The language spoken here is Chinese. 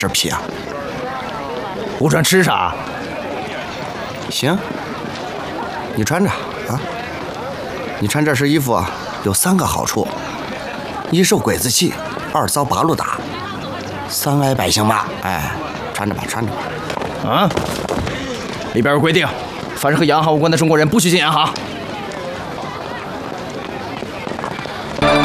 这皮啊？ 不穿吃啥？ 行，你穿着啊。你穿这身衣服啊，有3个好处：一受鬼子气，2遭八路打，3挨百姓骂。哎，穿着吧，穿着吧。 啊！里边有规定，凡是和洋行无关的中国人不许进洋行。